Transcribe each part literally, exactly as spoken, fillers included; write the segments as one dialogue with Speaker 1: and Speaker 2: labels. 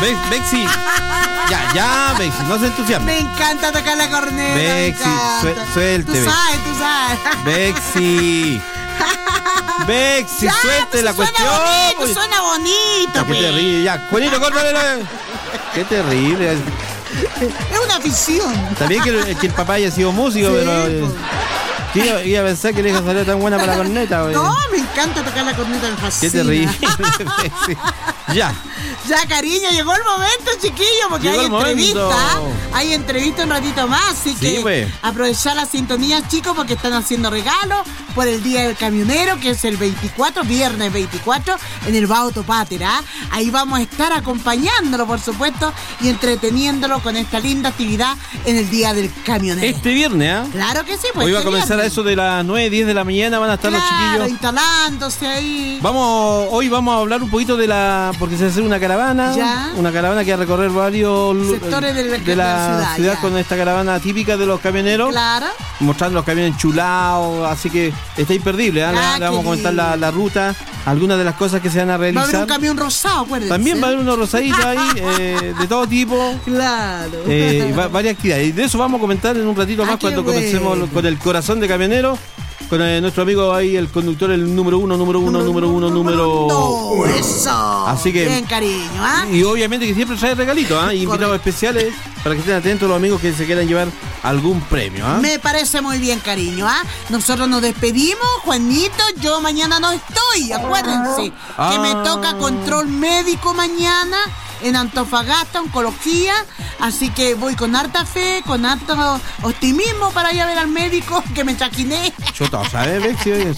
Speaker 1: Bex, Bexi. Ya, ya, Bexi, no se entusiasme.
Speaker 2: Me encanta tocar la corneta.
Speaker 1: Bexi, su- suelte,
Speaker 2: Tú
Speaker 1: Bexi.
Speaker 2: sabes, tú sabes.
Speaker 1: Bexi. Bexi,
Speaker 2: Ya,
Speaker 1: suelte
Speaker 2: pues,
Speaker 1: la
Speaker 2: suena
Speaker 1: cuestión.
Speaker 2: bonito,
Speaker 1: pues.
Speaker 2: suena bonito.
Speaker 1: Ya, qué
Speaker 2: pues.
Speaker 1: terrible, ya. Juanito, córtale. la- Qué terrible.
Speaker 2: Es una afición.
Speaker 1: También que el, que el papá haya sido músico,
Speaker 2: Sí,
Speaker 1: pero. eh,
Speaker 2: pues.
Speaker 1: ¿quién iba, iba a pensar que la hija salió tan buena para la corneta? Oye?
Speaker 2: No, me encanta tocar la corneta, me fascina.
Speaker 1: Qué terrible. Bexi. Ya.
Speaker 2: Ya, cariño, llegó el momento, chiquillo, porque
Speaker 1: Llegó
Speaker 2: hay
Speaker 1: el momento.
Speaker 2: entrevista. Hay entrevista un ratito más, así
Speaker 1: Sí,
Speaker 2: que
Speaker 1: pues.
Speaker 2: aprovechar la sintonía, chicos, porque están haciendo regalos por el Día del Camionero, que es el veinticuatro, viernes veinticuatro, en el Bauto Pater, ¿ah? Ahí vamos a estar acompañándolo, por supuesto, y entreteniéndolo con esta linda actividad en el Día del Camionero.
Speaker 1: Este viernes, ¿ah?
Speaker 2: Claro que sí, pues.
Speaker 1: Hoy va a
Speaker 2: este
Speaker 1: comenzar a
Speaker 2: viernes.
Speaker 1: eso de las nueve, diez de la mañana, van a estar los
Speaker 2: Claro,
Speaker 1: chiquillos.
Speaker 2: instalándose ahí.
Speaker 1: Vamos, hoy vamos a hablar un poquito de la, porque se va a hacer una caravana,
Speaker 2: Ya.
Speaker 1: una caravana que va a recorrer varios lu-
Speaker 2: Sectores de la-
Speaker 1: de
Speaker 2: de la
Speaker 1: la
Speaker 2: ciudad,
Speaker 1: ciudad
Speaker 2: ya.
Speaker 1: con esta caravana típica de los camioneros,
Speaker 2: Claro.
Speaker 1: mostrando los camiones enchulados, así que está imperdible, ¿eh?
Speaker 2: Ah,
Speaker 1: Le, le
Speaker 2: qué
Speaker 1: vamos a comentar la,
Speaker 2: lindo.
Speaker 1: la ruta, algunas de las cosas que se van a
Speaker 2: Va a haber un
Speaker 1: realizar.
Speaker 2: camión rosado, acuérdense.
Speaker 1: También va a haber unos rosaditos ahí, eh, de todo tipo.
Speaker 2: Claro.
Speaker 1: Eh, va- varias actividades. Y de eso vamos a comentar en un ratito
Speaker 2: Ah,
Speaker 1: más
Speaker 2: qué
Speaker 1: cuando
Speaker 2: bueno.
Speaker 1: comencemos con el corazón de camionero. Con eh, nuestro amigo ahí, el conductor, el número uno, número uno, número uno, número.
Speaker 2: No, eso.
Speaker 1: Así que-
Speaker 2: Bien, cariño, ¿ah?
Speaker 1: Y obviamente que siempre trae regalitos, ¿ah? Y invitados
Speaker 2: Correcto.
Speaker 1: especiales para que estén atentos los amigos que se quieran llevar algún premio, ¿ah?
Speaker 2: Me parece muy bien, cariño, ¿ah? Nosotros nos despedimos, Juanito, yo mañana no estoy, acuérdense, que me
Speaker 1: Ah.
Speaker 2: toca control médico mañana en Antofagasta, oncología, así que voy con harta fe, con harto optimismo para ir a ver al médico que me chaquiné.
Speaker 1: Chuta, ¿sabes, Bexi? Oye,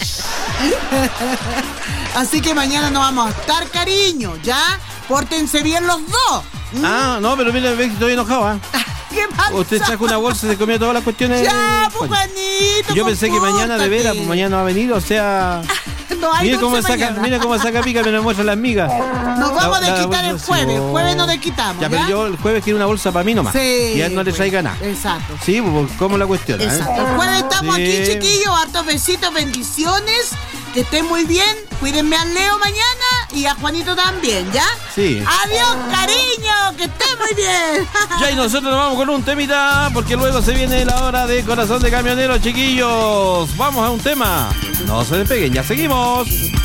Speaker 2: Así que mañana no vamos a estar, cariño, ¿ya? Pórtense bien los dos. ¿Mm?
Speaker 1: Ah, no, pero mira, Bexi, estoy enojado, ¿ah?
Speaker 2: ¿Qué pasa?
Speaker 1: Usted trajo una bolsa y se comió todas las cuestiones.
Speaker 2: Ya, pues,
Speaker 1: Bueno,
Speaker 2: Juanito,
Speaker 1: yo pensé que mañana de veras, pues
Speaker 2: compórtate.
Speaker 1: mañana va a venir, o sea.
Speaker 2: No hay
Speaker 1: Mire cómo
Speaker 2: dulce
Speaker 1: saca,
Speaker 2: mañana.
Speaker 1: mira cómo saca pica, me lo muestra las migas.
Speaker 2: Nos vamos
Speaker 1: La-
Speaker 2: a
Speaker 1: la
Speaker 2: quitar el
Speaker 1: bolsa,
Speaker 2: jueves.
Speaker 1: sí,
Speaker 2: Jueves
Speaker 1: oh.
Speaker 2: nos desquitamos.
Speaker 1: Ya, pero yo el jueves quiero una bolsa para mí nomás.
Speaker 2: Sí.
Speaker 1: Y a él no le
Speaker 2: pues,
Speaker 1: traiga nada.
Speaker 2: Exacto.
Speaker 1: Sí, pues, ¿cómo la cuestión?
Speaker 2: Exacto. El jueves estamos
Speaker 1: Sí.
Speaker 2: aquí, chiquillos. Hartos besitos, bendiciones. Que estén muy bien. Cuídenme al Leo mañana y a Juanito también, ¿ya?
Speaker 1: Sí.
Speaker 2: Adiós, cariño. Que estén muy bien.
Speaker 1: Ya, y nosotros nos vamos con un temita, porque luego se viene la hora de Corazón de Camionero, chiquillos. Vamos a un tema. No se despeguen, ya seguimos.